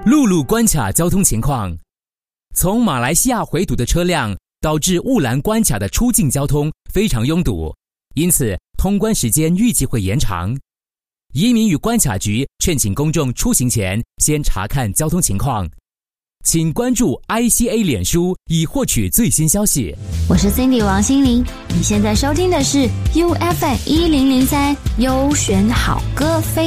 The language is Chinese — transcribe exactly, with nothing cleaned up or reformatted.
陆路关卡交通情况。从马来西亚回堵的车辆导致雾兰关卡的出境交通非常拥堵，因此通关时间预计会延长。移民与关卡局劝请公众出行前先查看交通情况。请关注 I C A 脸书以获取最新消息。 我是 Cindy 王心凌，你现在收听的是 U F M 一零零三优选好歌飞。